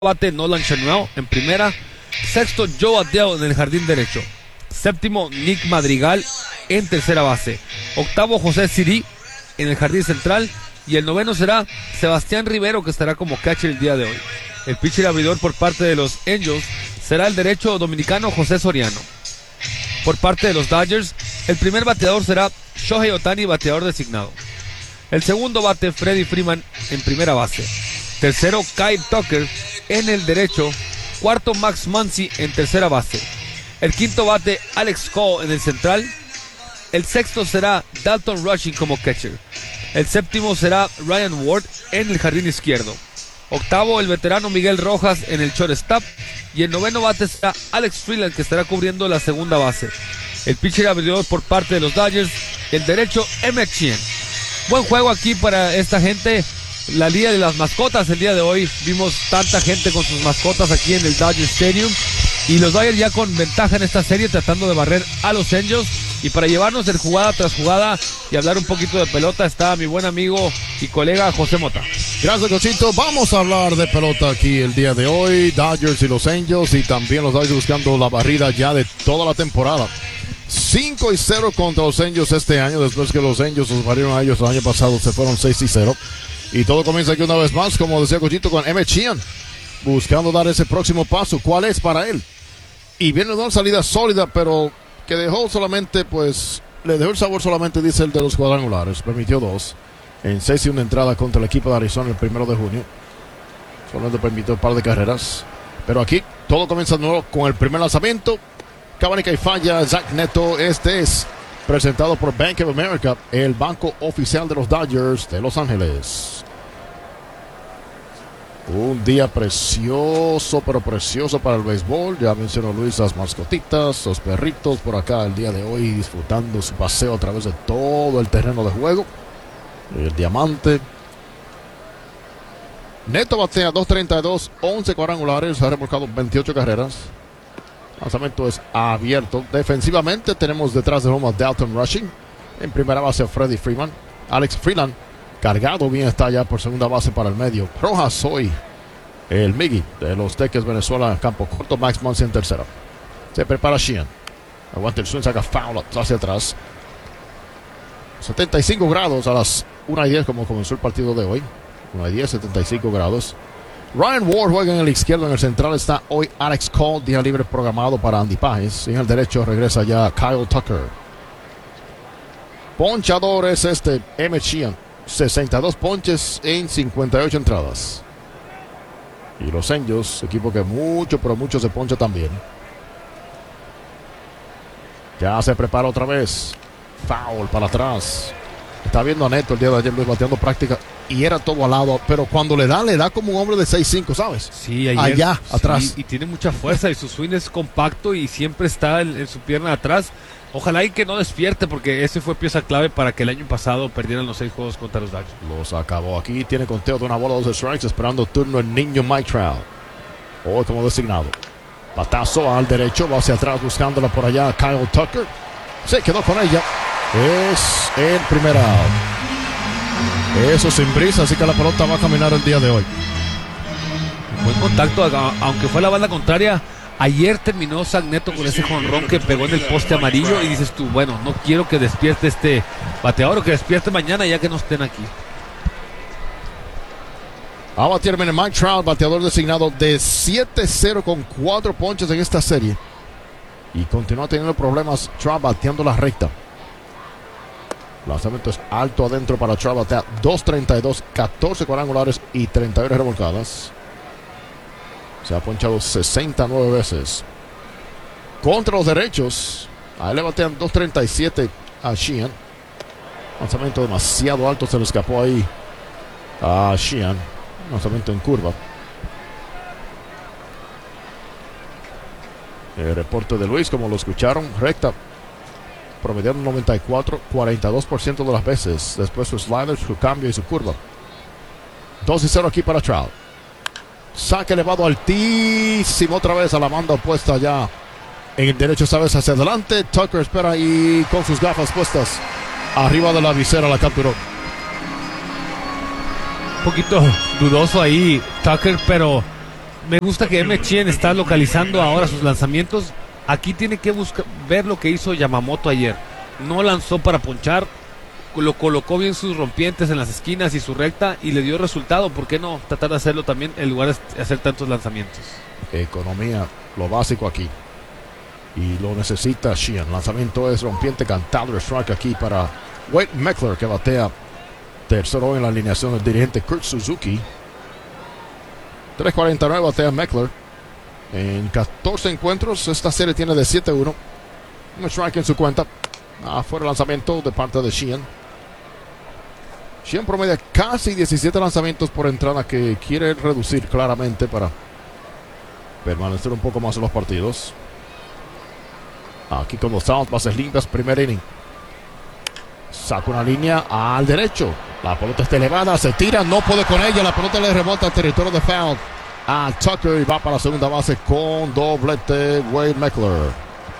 bate Nolan Chanuel en primera. Sexto, Joe Adele en el jardín derecho. Séptimo, Nick Madrigal en tercera base. Octavo, José Siri en el jardín central. Y el noveno será Sebastián Rivero, que estará como catcher el día de hoy. El pitcher abridor por parte de los Angels será el derecho dominicano José Soriano. Por parte de los Dodgers, el primer bateador será Shohei Ohtani, bateador designado. El segundo bate, Freddie Freeman en primera base. Tercero, Kyle Tucker en el derecho. Cuarto, Max Muncy en tercera base. El quinto bate, Alex Cole en el central. El sexto será Dalton Rushing como catcher. El séptimo será Ryan Ward en el jardín izquierdo. Octavo, el veterano Miguel Rojas en el shortstop. Y el noveno bate será Alex Freeland, que estará cubriendo la segunda base. El pitcher abridor por parte de los Dodgers, el derecho, Emmett Sheehan. Buen juego aquí para esta gente. La liga de las mascotas el día de hoy. Vimos tanta gente con sus mascotas aquí en el Dodger Stadium. Y los Dodgers ya con ventaja en esta serie, tratando de barrer a los Angels. Y para llevarnos de jugada tras jugada y hablar un poquito de pelota está mi buen amigo y colega José Mota. Gracias, Cochito. Vamos a hablar de pelota aquí el día de hoy. Dodgers y los Angels, y también los Dodgers buscando la barrida ya de toda la temporada. 5-0 contra los Angels este año, después que los Angels los barrieron a ellos el año pasado, se fueron 6-0. Y todo comienza aquí una vez más, como decía Cochito, con Emmett Sheehan, buscando dar ese próximo paso. ¿Cuál es para él? Y viene de una salida sólida, pero que dejó solamente, pues, le dejó el sabor solamente, dice el de los cuadrangulares. Permitió 2 en 6 y una entrada contra el equipo de Arizona el 1 de junio. Solamente permitió un par de carreras. Pero aquí todo comienza de nuevo con el primer lanzamiento. Cabanica y falla Zach Neto. Este es presentado por Bank of America, el banco oficial de los Dodgers de Los Ángeles. Un día precioso, pero precioso para el béisbol. Ya mencionó Luis las mascotitas, los perritos por acá el día de hoy disfrutando su paseo a través de todo el terreno de juego. El diamante. Neto batea 2.32, 11 cuadrangulares, ha remolcado 28 carreras. Lanzamiento es abierto. Defensivamente tenemos detrás de home a Dalton Rushing. En primera base Freddie Freeman. Alex Freeland cargado bien está ya por segunda base para el medio. Rojas hoy, el Miggy de los Teques Venezuela, campo corto. Max Muncy en tercera. Se prepara Sheehan. Aguanta el swing, saca foul hacia atrás. 75 grados a las 1:10 como comenzó el partido de hoy. 1:10, 75 grados. Ryan Ward juega en el izquierdo. En el central está hoy Alex Cole, día libre programado para Andy Páez. Y en el derecho regresa ya Kyle Tucker. Ponchador es Emmett Sheehan. 62 ponches en 58 entradas. Y los Angels, equipo que mucho, pero mucho se poncha también. Ya se prepara otra vez. Foul para atrás. Está viendo a Neto el día de ayer, Luis, bateando práctica. Y era todo al lado. Pero cuando le da como un hombre de 6'5", ¿sabes? Sí, ayer, allá, sí, atrás. Y tiene mucha fuerza y su swing es compacto y siempre está en su pierna atrás. Ojalá y que no despierte, porque ese fue pieza clave para que el año pasado perdieran los 6 juegos contra los Dodgers. Los acabó. Aquí tiene conteo de una bola, 12 strikes, esperando turno el niño Mike Trout. Hoy como designado. Batazo al derecho, va hacia atrás buscándola por allá Kyle Tucker. Se quedó con ella. Es el primer out. Eso sin brisa, así que la pelota va a caminar el día de hoy. Buen contacto, aunque fue la banda contraria. Ayer terminó Zach Neto con ese jonrón que pegó en el poste amarillo y dices tú, bueno, no quiero que despierte este bateador o que despierte mañana ya que no estén aquí. A batir viene Mike Trout, bateador designado de 7-0 con 4 ponches en esta serie. Y continúa teniendo problemas Trout bateando la recta. Lanzamiento es alto adentro para Trout, batea 2.32, 14 cuadrangulares y 31 revolcadas. Se ha ponchado 69 veces. Contra los derechos, a él le batean 2.37 a Sheehan. Lanzamiento demasiado alto, se le escapó ahí a Sheehan. Lanzamiento en curva. El reporte de Luis, como lo escucharon, recta. Promediaron 94, 42% de las veces. Después su slider, su cambio y su curva. 2-0 aquí para Trout. Saque elevado altísimo otra vez a la banda opuesta ya. En el derecho esta vez hacia adelante. Tucker espera y con sus gafas puestas arriba de la visera la capturó. Un poquito dudoso ahí Tucker, pero Me gusta que Emmett Sheehan está localizando ahora sus lanzamientos. Aquí tiene que ver lo que hizo Yamamoto ayer. No lanzó para ponchar, lo colocó bien sus rompientes en las esquinas y su recta y le dio resultado. ¿Por qué no tratar de hacerlo también en lugar de hacer tantos lanzamientos? Economía, lo básico aquí. Y lo necesita Sheehan. Lanzamiento es rompiente cantado. Strike aquí para Wade Meckler, que batea tercero en la alineación del dirigente Kurt Suzuki. 3.49 batea Meckler. En 14 encuentros, esta serie tiene de 7-1. Un strike en su cuenta. Fuera lanzamiento de parte de Sheehan. Sheehan promedia casi 17 lanzamientos por entrada, que quiere reducir claramente para permanecer un poco más en los partidos. Aquí con los outs, bases limpias, primer inning. Saca una línea al derecho. La pelota está elevada, se tira, no puede con ella. La pelota le rebota al territorio de foul a Tucker y va para la segunda base con doblete Wade Meckler.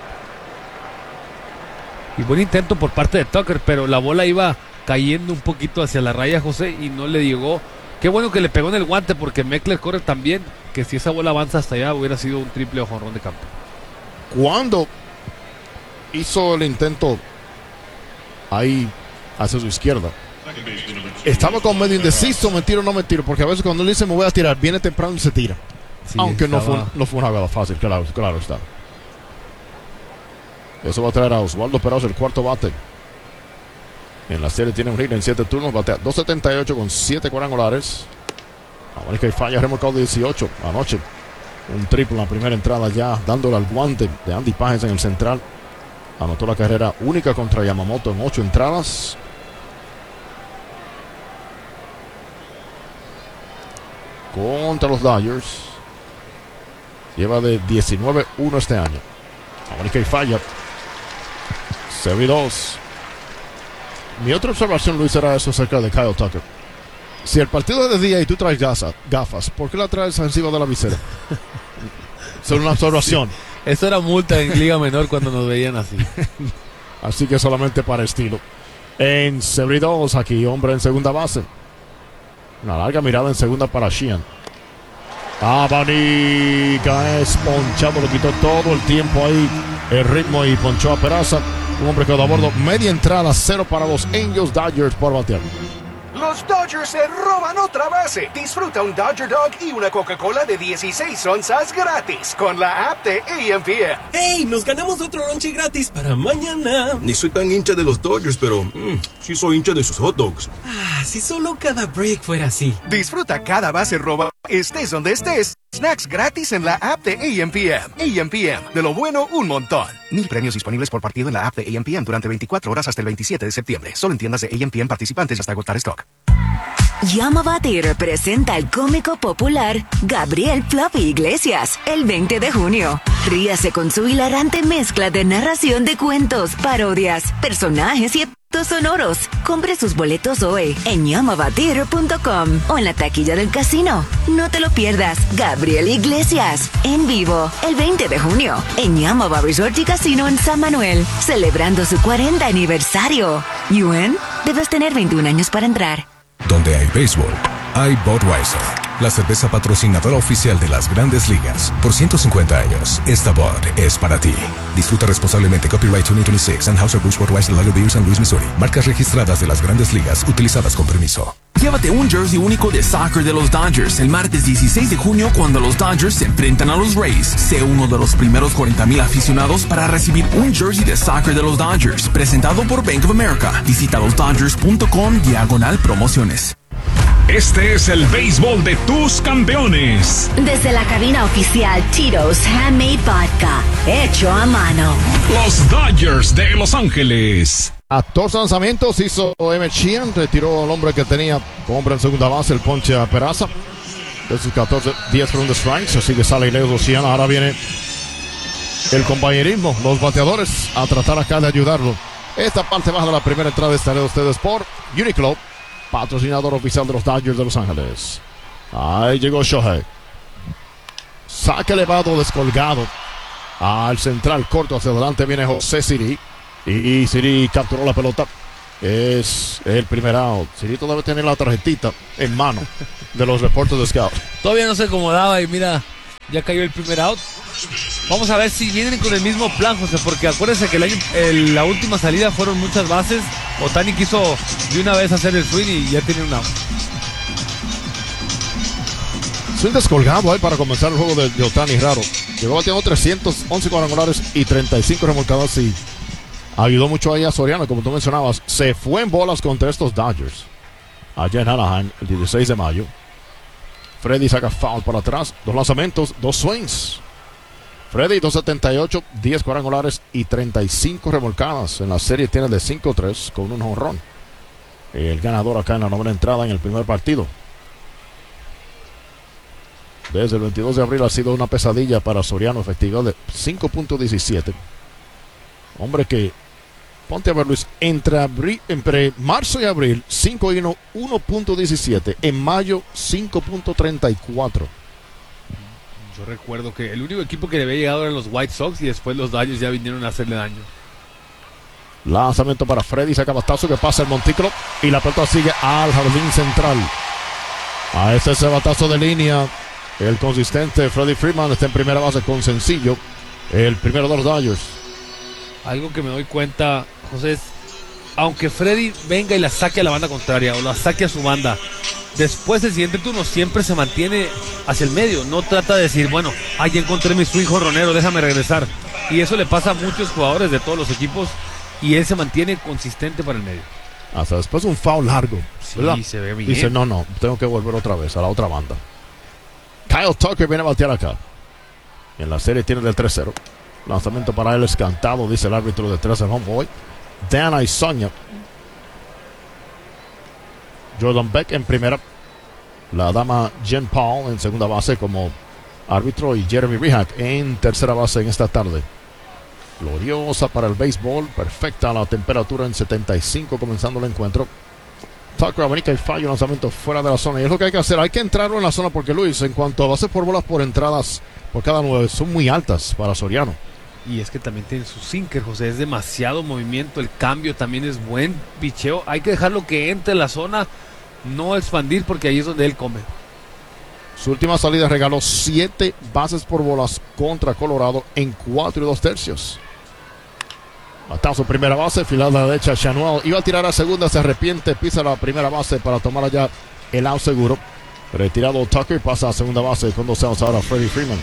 Y buen intento por parte de Tucker, pero la bola iba cayendo un poquito hacia la raya, José, y no le llegó. Qué bueno que le pegó en el guante, porque Meckler corre tan bien que si esa bola avanza hasta allá hubiera sido un triple jonrón de campo. Cuando hizo el intento ahí hacia su izquierda, estaba con medio indeciso, mentir o no mentir, porque a veces cuando él dice me voy a tirar, viene temprano y se tira. Sí, aunque no fue una jugada fácil, claro está. Eso va a traer a Oswaldo Peraza, el cuarto bate. En la serie tiene un hit en 7 turnos, batea 2.78 con 7 cuadrangulares. América y falla, remolcado 18 anoche. Un triple en la primera entrada, ya dándole al guante de Andy Páez en el central. Anotó la carrera única contra Yamamoto en 8 entradas. Contra los Dodgers. Lleva de 19-1 este año. América y falla. 0-2. Mi otra observación, Luis, era eso acerca de Kyle Tucker. Si el partido es de día y tú traes gafas, ¿por qué la traes encima de la visera? Es una observación. Sí. Eso era multa en Liga Menor cuando nos veían así. Así que solamente para estilo. En 0-2 aquí, hombre en segunda base. Una larga mirada en segunda para Sheehan. Abanica es ponchado, lo quitó todo el tiempo ahí, el ritmo, y ponchó a Peraza. Un hombre quedó a bordo, media entrada, 0 para los Angels. Dodgers por batear. Los Dodgers se roban otra base. Disfruta un Dodger Dog y una Coca-Cola de 16 onzas gratis con la app de EMPM. ¡Hey! Nos ganamos otro lonche gratis para mañana. Ni soy tan hincha de los Dodgers, pero sí soy hincha de sus hot dogs. Si solo cada break fuera así. Disfruta cada base roba, estés donde estés. Snacks gratis en la app de EMPM. EMPM, de lo bueno, un montón. 1000 premios disponibles por partido en la app de EMPM durante 24 horas hasta el 27 de septiembre. Solo en tiendas de EMPM participantes hasta agotar stock. Llama a Batir presenta al cómico popular Gabriel Fluffy Iglesias el 20 de junio. Ríase con su hilarante mezcla de narración de cuentos, parodias, personajes y efectos sonoros. Compre sus boletos hoy en llamabatir.com o en la taquilla del casino. No te lo pierdas. Gabriel Iglesias en vivo el 20 de junio en Yamaba Resort y Casino en San Manuel, celebrando su 40 aniversario. ¿Yuen? Debes tener 21 años para entrar. Donde hay béisbol, hay Budweiser, la cerveza patrocinadora oficial de las Grandes Ligas. Por 150 años, esta Bud es para ti. Disfruta responsablemente. Copyright 2026, Anheuser-Busch Budweiser Lager Beer, San Luis, Missouri. Marcas registradas de las Grandes Ligas, utilizadas con permiso. Llévate un jersey único de soccer de los Dodgers el martes 16 de junio cuando los Dodgers se enfrentan a los Rays. Sé uno de los primeros 40,000 aficionados para recibir un jersey de soccer de los Dodgers, presentado por Bank of America. Visita losdodgers.com/promociones. Este es el béisbol de tus campeones. Desde la cabina oficial Tito's Handmade Vodka, hecho a mano. Los Dodgers de Los Ángeles. 14 lanzamientos hizo Emmett Sheehan, retiró al hombre que tenía como hombre en segunda base, el ponche a Peraza. De sus 14, 10 por un strikes, así que sale lejos Sheehan. Ahora viene el compañerismo, los bateadores a tratar acá de ayudarlo. Esta parte baja de la primera entrada estaré de ustedes por Uniqlo, patrocinador oficial de los Dodgers de Los Ángeles. Ahí llegó Shohei. Saque elevado, descolgado. Al central, corto hacia adelante viene José Siri. Y Siri capturó la pelota. Es el primer out. Siri todavía tiene la tarjetita en mano de los reportes de scout. Todavía no se acomodaba y mira, Ya cayó el primer out. Vamos a ver si vienen con el mismo plan, José, porque acuérdense que la última salida fueron muchas bases. Ohtani quiso de una vez hacer el swing y ya tiene un out. Swing descolgado ahí para comenzar el juego de Ohtani, raro. Llegó bateando 311 cuadrangulares y 35 remolcadas y ayudó mucho ahí a Soriano, como tú mencionabas. Se fue en bolas contra estos Dodgers allá en Anaheim el 16 de mayo. Freddy saca foul para atrás. 2 lanzamientos, 2 swings. Freddy 278, 10 cuadrangulares y 35 remolcadas. En la serie tiene de 5-3 con un jonrón. El ganador acá en la novena entrada en el primer partido. Desde el 22 de abril ha sido una pesadilla para Soriano, efectividad de 5.17. Hombre que, ponte a ver, Luis, entre marzo y abril, 5 y 1.17. En mayo, 5.34. Yo recuerdo que el único equipo que le había llegado eran los White Sox y después los Dodgers ya vinieron a hacerle daño. Lanzamiento para Freddy, saca batazo que pasa el montículo y la pelota sigue al jardín central. A ese batazo de línea, el consistente Freddie Freeman está en primera base con sencillo. El primero de los Dodgers. Algo que me doy cuenta, José, es aunque Freddy venga y la saque a la banda contraria o la saque a su banda, después del siguiente turno siempre se mantiene hacia el medio. No trata de decir, bueno, ya encontré mi swing jonronero, déjame regresar. Y eso le pasa a muchos jugadores de todos los equipos y él se mantiene consistente para el medio. Hasta después un foul largo, ¿verdad? Sí, se ve bien. Dice, no, tengo que volver otra vez a la otra banda. Kyle Tucker viene a batear acá. En la serie tiene del 3-0. Lanzamiento para él es cantado, dice el árbitro de 3 el homeboy. Dan Aisonia. Jordan Beck en primera. La dama Jen Paul en segunda base como árbitro y Jeremy Rehak en tercera base en esta tarde. Gloriosa para el béisbol, perfecta la temperatura en 75 comenzando el encuentro. Tucker abanica y falla, lanzamiento fuera de la zona y es lo que hay que hacer, hay que entrarlo en la zona porque Luis, en cuanto a bases por bolas por entradas por cada 9 son muy altas para Soriano. Y es que también tiene su sinker, José, es demasiado movimiento, el cambio también es buen picheo, hay que dejarlo que entre en la zona, no expandir porque ahí es donde él come. Su última salida regaló 7 bases por bolas contra Colorado en 4 2/3. Batazo primera base, fila a la derecha Chanuel. Iba a tirar a segunda, se arrepiente, pisa la primera base para tomar allá el out seguro. Retirado Tucker, pasa a segunda base con 2 outs ahora Freddie Freeman.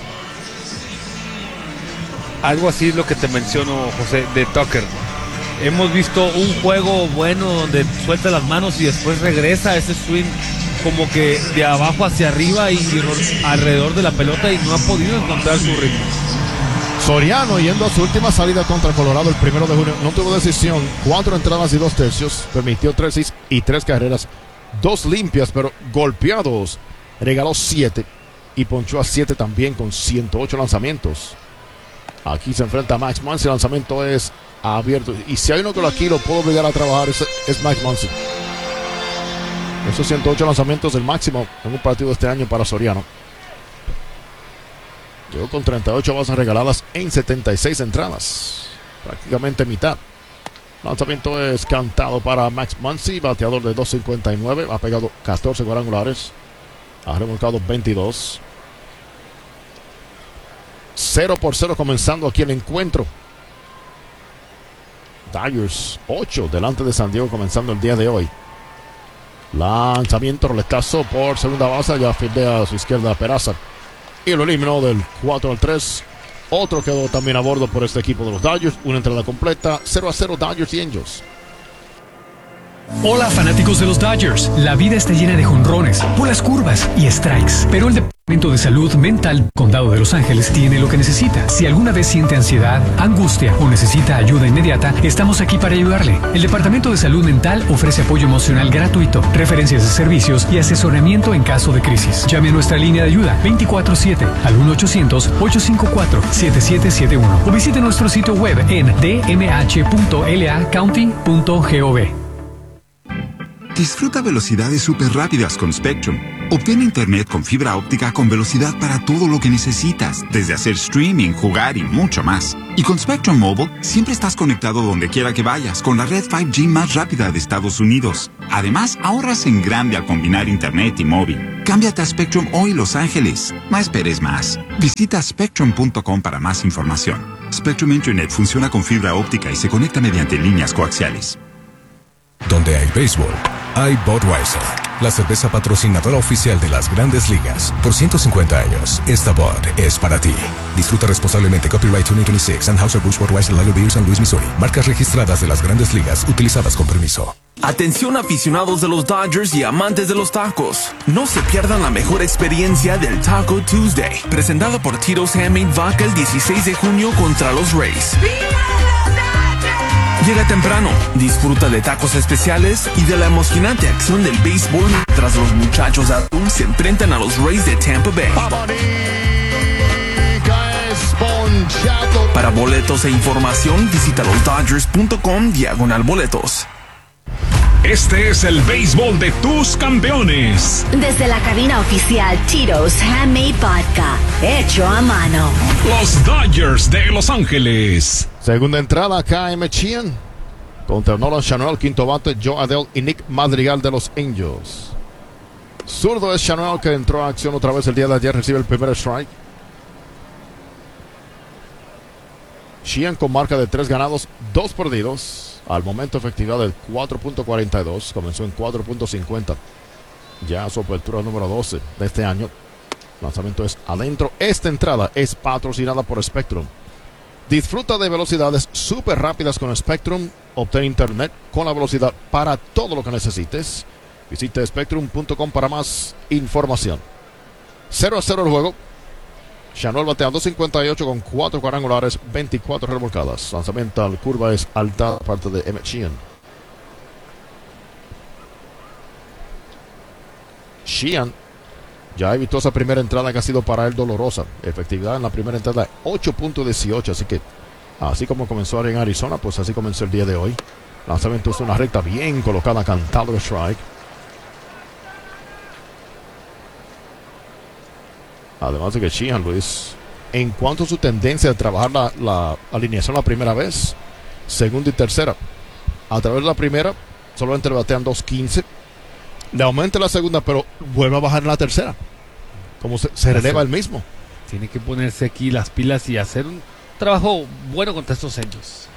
Algo así es lo que te menciono, José, de Tucker. Hemos visto un juego bueno donde suelta las manos y después regresa a ese swing como que de abajo hacia arriba y alrededor de la pelota y no ha podido encontrar su ritmo. Soriano yendo a su última salida contra Colorado el 1 de junio, no tuvo decisión, 4 entradas y 2/3, permitió 3 hits y 3 carreras, 2 limpias, pero golpeados, regaló 7 y ponchó a 7 también con 108 lanzamientos. Aquí se enfrenta a Max Muncy, el lanzamiento es abierto y si hay uno que aquí lo puedo obligar a trabajar es Max Muncy. Esos 108 lanzamientos el máximo en un partido este año para Soriano. Llegó con 38 bases regaladas en 76 entradas. Prácticamente mitad. Lanzamiento es cantado para Max Muncy, bateador de 2.59. Ha pegado 14 cuadrangulares. Ha remolcado 22. 0-0 comenzando aquí el encuentro. Dodgers 8 delante de San Diego comenzando el día de hoy. Lanzamiento, roletazo por segunda base. Ya fildea a su izquierda Peraza. Y lo eliminó del 4-3. Otro quedó también a bordo por este equipo de los Dodgers. Una entrada completa. 0-0 Dodgers y Angels. Hola fanáticos de los Dodgers. La vida está llena de jonrones, bolas curvas y strikes. Pero el Departamento de Salud Mental Condado de Los Ángeles tiene lo que necesita. Si alguna vez siente ansiedad, angustia o necesita ayuda inmediata, estamos aquí para ayudarle. El Departamento de Salud Mental ofrece apoyo emocional gratuito, referencias de servicios y asesoramiento en caso de crisis. Llame a nuestra línea de ayuda 24/7 al 1-800-854-7771 o visite nuestro sitio web en dmh.lacounty.gov. Disfruta velocidades súper rápidas con Spectrum, Obtén internet con fibra óptica con velocidad para todo lo que necesitas, desde hacer streaming, jugar y mucho más. Y con Spectrum Mobile, siempre estás conectado donde quiera que vayas con la red 5G más rápida de Estados Unidos. Además, ahorras en grande al combinar internet y móvil. Cámbiate a Spectrum hoy, Los Ángeles. No esperes más. Visita spectrum.com para más información. Spectrum Internet funciona con fibra óptica y se conecta mediante líneas coaxiales. Donde hay béisbol, hay Budweiser, la cerveza patrocinadora oficial de las Grandes Ligas. Por 150 años, esta Bud es para ti. Disfruta responsablemente. Copyright 2026, Anheuser-Busch Budweiser Lager Beer, San Luis, Missouri. Marcas registradas de las Grandes Ligas, utilizadas con permiso. Atención aficionados de los Dodgers y amantes de los tacos. No se pierdan la mejor experiencia del Taco Tuesday, presentado por Tito's Handmade Vodka el 16 de junio contra los Rays. Llega temprano, disfruta de tacos especiales y de la emocionante acción del béisbol mientras los muchachos azul se enfrentan a los Rays de Tampa Bay. Para boletos e información, visita losdodgers.com/boletos. Este es el béisbol de tus campeones. Desde la cabina oficial Tito's Handmade Vodka, hecho a mano. Los Dodgers de Los Ángeles. Segunda entrada, K.M. Sheehan contra Nolan Schanuel, quinto bate, Joe Adell y Nick Madrigal de los Angels. Zurdo es Schanuel, que entró a acción otra vez el día de ayer, recibe el primer strike. Sheehan con marca de 3 ganados, 2 perdidos. Al momento efectividad del 4.42, comenzó en 4.50. Ya su apertura número 12 de este año. Lanzamiento es adentro. Esta entrada es patrocinada por Spectrum. Disfruta de velocidades súper rápidas con Spectrum. Obtén internet con la velocidad para todo lo que necesites. Visite spectrum.com para más información. 0-0 el juego. Schanuel batea 258 con 4 cuadrangulares, 24 remolcadas. Lanzamiento al curva es alta, parte de Emmett Sheehan. Sheehan ya evitó esa primera entrada que ha sido para él dolorosa. Efectividad en la primera entrada 8.18, así que así como comenzó en Arizona, pues así comenzó el día de hoy. Lanzamiento es una recta bien colocada, cantado de strike. Además de que Sheehan, Luis, en cuanto a su tendencia a trabajar la alineación la primera vez, segunda y tercera, a través de la primera solamente le batean 2.15, le aumenta la segunda, pero vuelve a bajar en la tercera, como se releva el mismo. Tiene que ponerse aquí las pilas y hacer un trabajo bueno contra estos Angels.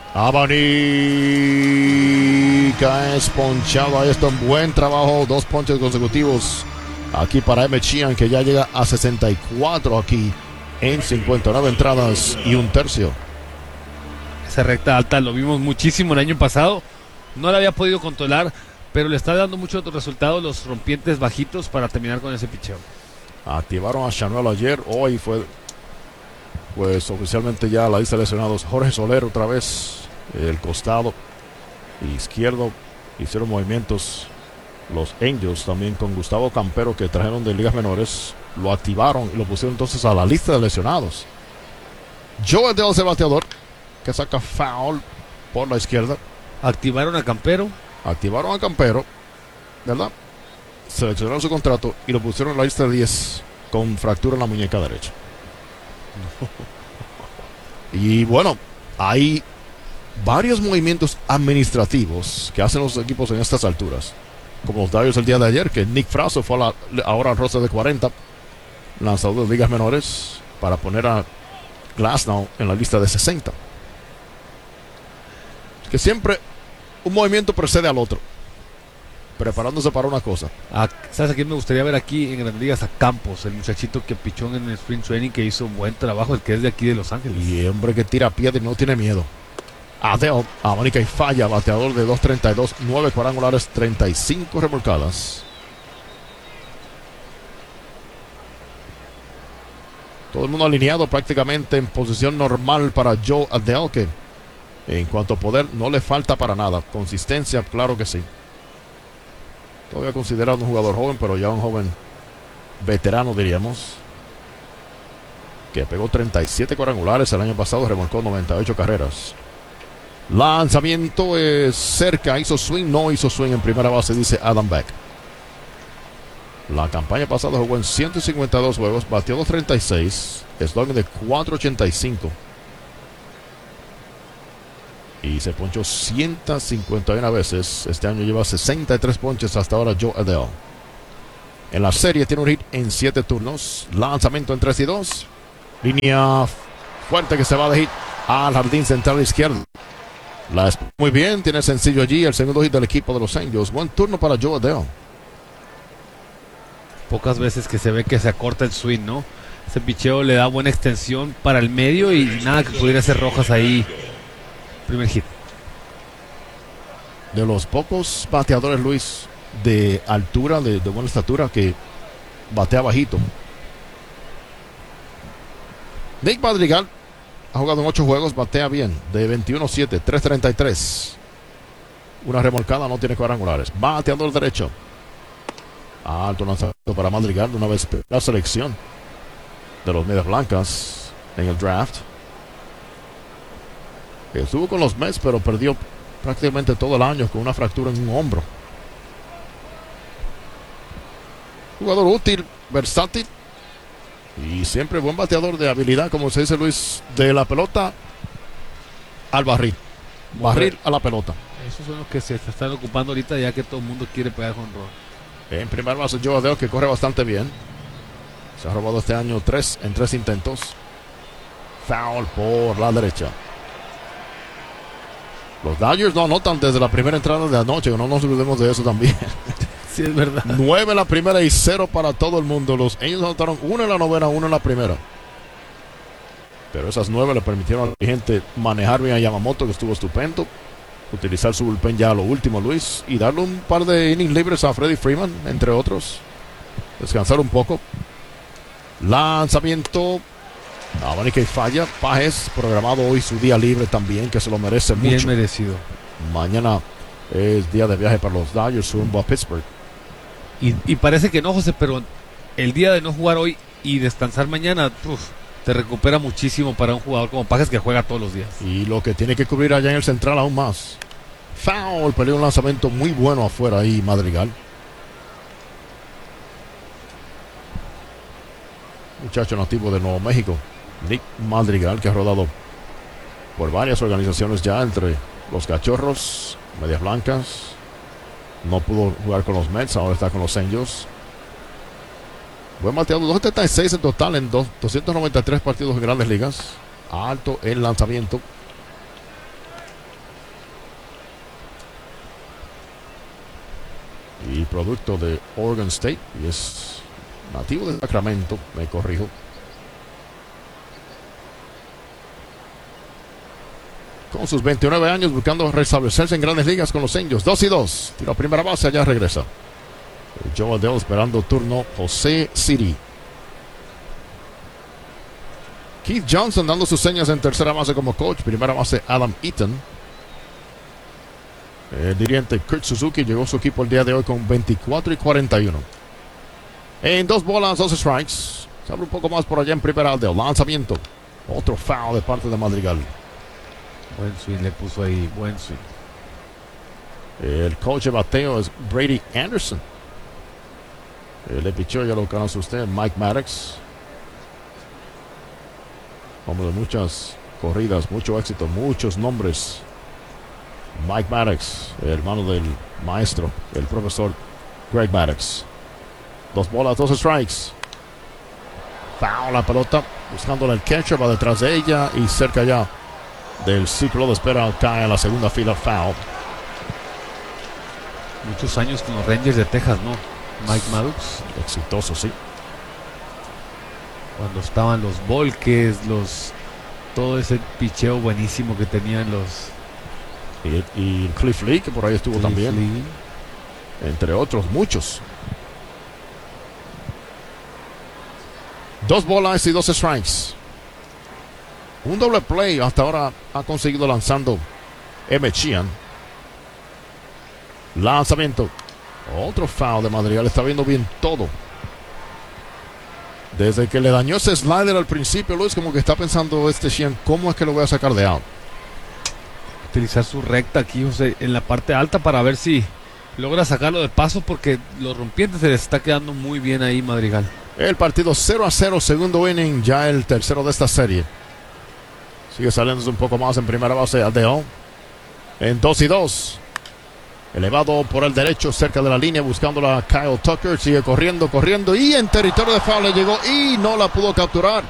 Abanica es ponchado, ahí está un buen trabajo, 2 ponches consecutivos. Aquí para Emmett Sheehan, que ya llega a 64 aquí en 59 entradas y un tercio. Esa recta alta lo vimos muchísimo el año pasado. No la había podido controlar, pero le está dando muchos resultados los rompientes bajitos para terminar con ese picheo. Activaron a Schanuel ayer. Hoy fue pues oficialmente ya la lista de lesionados. Jorge Soler otra vez, el costado izquierdo. Hicieron movimientos los Angels también con Gustavo Campero, que trajeron de ligas menores. Lo activaron y lo pusieron entonces a la lista de lesionados. Joe Adell es el bateador, que saca foul por la izquierda. Activaron a Campero, ¿verdad? Seleccionaron su contrato y lo pusieron en la lista de 10 con fractura en la muñeca derecha. Y bueno, hay varios movimientos administrativos que hacen los equipos en estas alturas, como los Dodgers el día de ayer, que Nick Fraso fue ahora al roster de 40, lanzador de ligas menores, para poner a Glasnow en la lista de 60. Que siempre un movimiento precede al otro, preparándose para una cosa. ¿Sabes a quién me gustaría ver aquí en las ligas? A Campos, el muchachito que pichó en el Spring Training, que hizo un buen trabajo, el que es de aquí de Los Ángeles. Y hombre que tira piedra y no tiene miedo. Adell, abanica y falla, bateador de 2.32, 9 cuadrangulares, 35 remolcadas. Todo el mundo alineado prácticamente en posición normal para Joe Adell, que en cuanto a poder no le falta para nada. Consistencia, claro que sí. Todavía considerado un jugador joven, pero ya un joven veterano, diríamos, que pegó 37 cuadrangulares el año pasado, remolcó 98 carreras. Lanzamiento es cerca, hizo swing, no hizo swing en primera base, dice Adam Beck. La campaña pasada jugó en 152 juegos, batió 236, slogan de 485. Y se ponchó 151 veces. Este año lleva 63 ponches hasta ahora Jo Adell. En la serie tiene un hit en 7 turnos. Lanzamiento en 3 y 2. Línea fuerte que se va de hit al jardín central izquierdo. La muy bien, tiene sencillo allí. El segundo hit del equipo de los Angels. Buen turno para Jo Adell. Pocas veces que se ve que se acorta el swing, ¿no? Ese picheo le da buena extensión para el medio y nada que pudiera hacer Rojas ahí. Primer hit. De los pocos bateadores, Luis, de altura, de buena estatura, que batea bajito. Nick Madrigal ha jugado en 8 juegos, batea bien, de 21-7, 3.33. Una remolcada, no tiene cuadrangulares. Bateador derecho. Alto lanzamiento para Madrigal, de una vez la selección de los Medias Blancas en el draft. Estuvo con los Mets, pero perdió prácticamente todo el año con una fractura en un hombro. Jugador útil, versátil y siempre buen bateador de habilidad, como se dice, Luis, de la pelota al barril. Barril a la pelota. Esos son los que se están ocupando ahorita, ya que todo el mundo quiere pegar jonrón. En primer base, Jo Adell, que corre bastante bien. Se ha robado este año 3 en 3 intentos. Foul por la derecha. Los Dodgers no anotan desde la primera entrada de anoche. No nos olvidemos de eso también. Sí, es verdad. 9 en la primera y 0 para todo el mundo. Los Angels anotaron 1 en la novena, 1 en la primera. Pero esas 9 le permitieron a la gente manejar bien a Yamamoto, que estuvo estupendo. Utilizar su bullpen ya a lo último, Luis. Y darle un par de innings libres a Freddie Freeman, entre otros. Descansar un poco. Lanzamiento. Abanica y falla. Pajes programado hoy su día libre también, que se lo merece mucho. Bien merecido. Mañana es día de viaje para los Dodgers rumbo a Pittsburgh. Y parece que no, José, pero el día de no jugar hoy y descansar mañana, te recupera muchísimo para un jugador como Pajes, que juega todos los días. Y lo que tiene que cubrir allá en el central aún más. Foul, perdió un lanzamiento muy bueno afuera ahí Madrigal. Muchacho nativo de Nuevo México, Nick Madrigal, que ha rodado por varias organizaciones ya, entre los Cachorros, Medias Blancas. No pudo jugar con los Mets, ahora está con los Angels. Buen bateador, 276 en total en 293 partidos en Grandes Ligas. Alto el lanzamiento. Y producto de Oregon State, y es nativo de Sacramento, me corrijo. Con sus 29 años buscando restablecerse en Grandes Ligas con los Angels. 2-2. Tiro a primera base, allá regresa. Jo Adell esperando turno. José Siri. Keith Johnson dando sus señas en tercera base como coach. Primera base Adam Eaton. El dirigente Kurt Suzuki llegó a su equipo el día de hoy con 24 y 41. En 2 bolas, 2 strikes. Se abre un poco más por allá en primera de lanzamiento. Otro foul de parte de Madrigal. Buen swing le puso ahí, buen swing. El coach de bateo es Brady Anderson. El pichó, ya lo conoce usted, Mike Maddox. Hombre de muchas corridas, mucho éxito, muchos nombres. Mike Maddox, el hermano del maestro, el profesor Greg Maddox. 2 bolas, 2 strikes. Foul la pelota, buscándola el catcher, va detrás de ella y cerca ya del círculo de espera, cae a la segunda fila. Foul. Muchos años con los Rangers de Texas, ¿no? Mike Maddox. Exitoso, sí. Cuando estaban los Volques, todo ese picheo buenísimo que tenían los... Y Cliff Lee, que por ahí estuvo también. Lee. Entre otros, muchos. 2 bolas y 2 strikes. Un doble play hasta ahora ha conseguido lanzando M. Sheehan. Lanzamiento. Otro foul de Madrigal. Está viendo bien todo. Desde que le dañó ese slider al principio, Luis, como que está pensando Sheehan, ¿cómo es que lo voy a sacar de out? Utilizar su recta aquí, José, en la parte alta para ver si logra sacarlo de paso porque los rompientes se les está quedando muy bien ahí Madrigal. El partido 0-0, segundo inning, ya el tercero de esta serie. Sigue saliéndose un poco más en primera base Adeo. En 2-2. Elevado por el derecho, cerca de la línea, buscando a Kyle Tucker. Sigue corriendo y en territorio de foul le llegó y no la pudo capturar.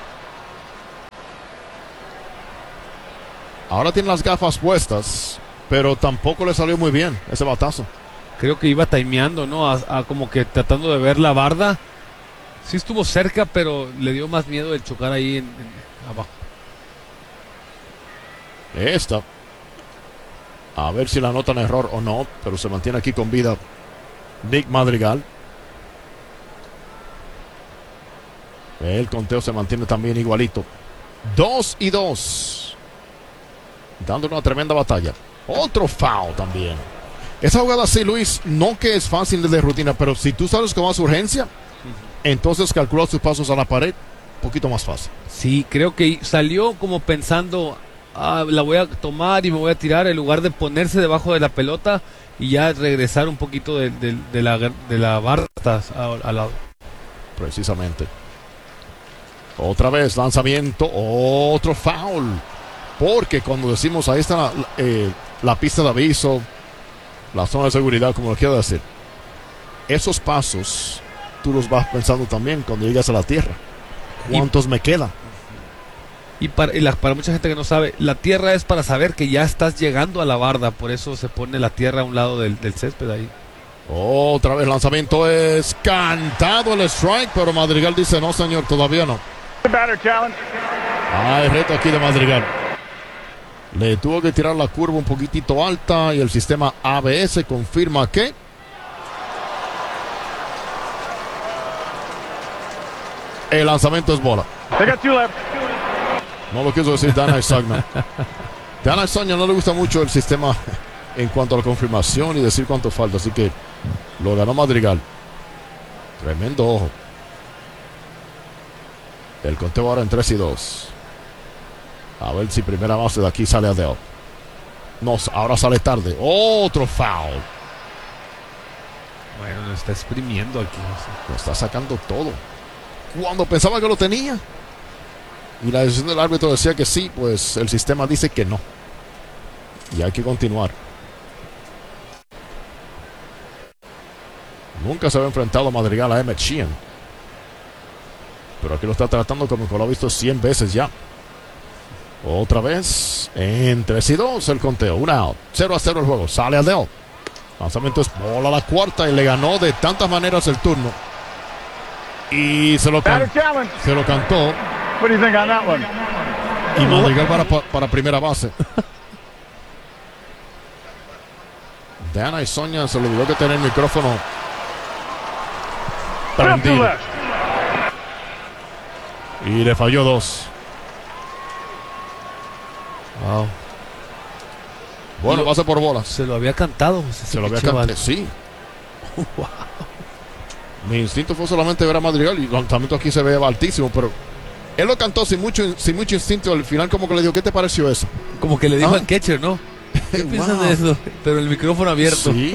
Ahora tiene las gafas puestas, pero tampoco le salió muy bien ese batazo. Creo que iba timeando, ¿no? A como que tratando de ver la barda. Sí estuvo cerca, pero le dio más miedo el chocar ahí abajo. Esta. A ver si la anotan error o no, pero se mantiene aquí con vida Nick Madrigal. El conteo se mantiene también igualito. 2-2. Dando una tremenda batalla. Otro foul también. Esa jugada así, Luis, no que es fácil de rutina, pero si tú sabes con más urgencia, entonces calcula sus pasos a la pared, un poquito más fácil. Sí, creo que salió como pensando, la voy a tomar y me voy a tirar, en lugar de ponerse debajo de la pelota y ya regresar un poquito de la barra al lado. Precisamente. Otra vez, lanzamiento, otro foul. Porque cuando decimos ahí está la pista de aviso, la zona de seguridad, como lo quiero decir, esos pasos tú los vas pensando también cuando llegas a la tierra. ¿Cuántos me quedan? Y para mucha gente que no sabe, la tierra es para saber que ya estás llegando a la barda, por eso se pone la tierra a un lado del césped ahí. Otra vez lanzamiento es cantado el strike, pero Madrigal dice no señor, todavía no. Hay reto aquí de Madrigal. Le tuvo que tirar la curva un poquitito alta y el sistema ABS confirma que el lanzamiento es bola. No lo quiso decir Dana Isagna. Dana Isagna no le gusta mucho el sistema en cuanto a la confirmación y decir cuánto falta, así que lo ganó Madrigal. Tremendo ojo. El conteo ahora en 3-2. A ver si primera base de aquí sale Adele. No, ahora sale tarde. Otro foul. Bueno, lo está exprimiendo aquí. Lo está sacando todo. Cuando pensaba que lo tenía. Y la decisión del árbitro decía que sí, pues el sistema dice que no. Y hay que continuar. Nunca se había enfrentado a Madrigal a Emmett Sheehan. Pero aquí lo está tratando como que lo ha visto 100 veces ya. Otra vez en 3-2 el conteo. Un out. 0-0 el juego. Sale Adele. Lanzamiento es bola a la cuarta y le ganó de tantas maneras el turno. Y se lo cantó. Y Madrigal para primera base. Dana y Sonia se le olvidó que tener el micrófono prendido. Y le falló 2. Wow. Bueno, pase por bolas. Se lo había cantado. Se lo había cantado, sí. Wow. Mi instinto fue solamente ver a Madrigal y el lanzamiento aquí se ve altísimo, pero él lo cantó sin mucho instinto. Al final como que le dijo, ¿qué te pareció eso? Como que le dijo al catcher, ¿no? ¿Qué piensas de eso? Pero el micrófono abierto. Sí.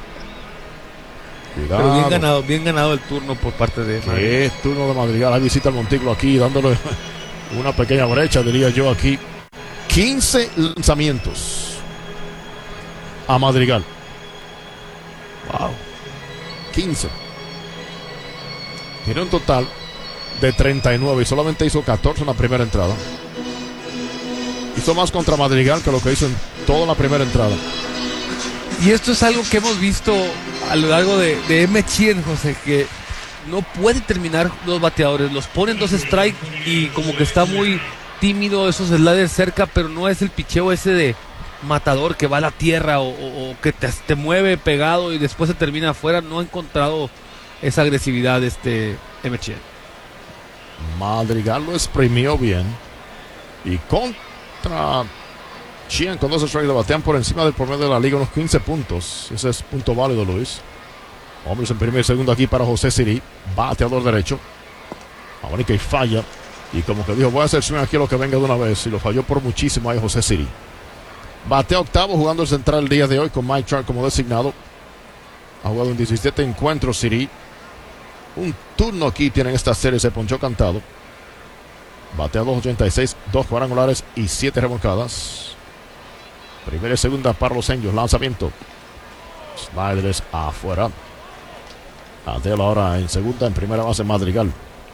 Cuidado. Pero bien ganado el turno por parte de Madrigal. Qué turno de Madrigal. Ahí visita el montículo aquí, dándole una pequeña brecha, diría yo aquí. 15 lanzamientos a Madrigal. Wow. 15. Tiene un total de 39 y solamente hizo 14 en la primera entrada. Hizo más contra Madrigal que lo que hizo en toda la primera entrada. Y esto es algo que hemos visto a lo largo de Emmett Sheehan, José, que no puede terminar los bateadores. Los ponen 2 strikes y como que está muy tímido, esos sliders cerca, pero no es el picheo ese de matador que va a la tierra o que te mueve pegado y después se termina afuera. No ha encontrado esa agresividad Emmett Sheehan. Madrigal lo exprimió bien y contra Sheehan con 2 strikes le batean por encima del promedio de la liga unos 15 puntos. Ese es punto válido, Luis. Hombres en primer y segundo aquí para José Siri, bateador derecho. Abanica y falla. Y como que dijo, voy a hacer swing aquí lo que venga de una vez. Y lo falló por muchísimo ahí José Siri. Batea octavo jugando el central el día de hoy con Mike Trout como designado. Ha jugado en 17 encuentros Siri. Un turno aquí tienen esta serie, se ponchó cantado. Batea 2.86, 2 cuadrangulares y 7 remolcadas. Primera y segunda para los Angels. Lanzamiento. Sliders afuera. Adele ahora en segunda, en primera base Madrigal.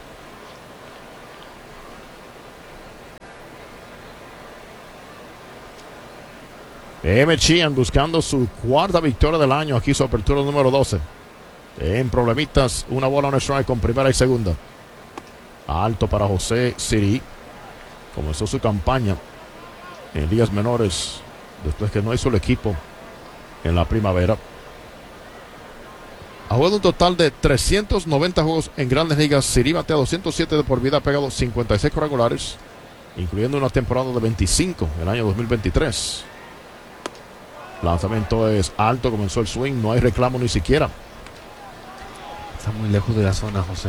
Emmett Sheehan buscando su cuarta victoria del año. Aquí su apertura número 12. En problemitas, una bola, un strike con primera y segunda. Alto para José Siri. Comenzó su campaña en ligas menores después que no hizo el equipo en la primavera. Ha jugado un total de 390 juegos en grandes ligas. Siri batea 207 de por vida, ha pegado 56 cuadrangulares, incluyendo una temporada de 25 el año 2023. Lanzamiento es alto, comenzó el swing, no hay reclamo ni siquiera. Está muy lejos de la zona, José.